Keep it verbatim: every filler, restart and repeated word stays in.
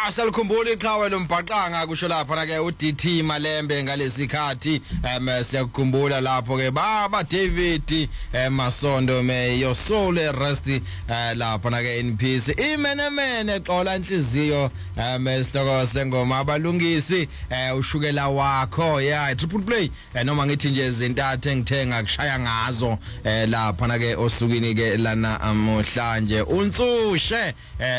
Ya salikhumbula iqhawe lombhaqanga kusho lapha na ke u D T Malembe ngalesikhathi em siyakukhumbula lapho ke baba David Masondo may your soul rest lapha na ke in peace imenemene xola inhliziyo em isihloko sengoma abalungisi ushukela wakho yeah triple play noma ngithi nje izintathu engithenga kushaya ngazo lapha na ke osukini ke lana namhlanje unsushe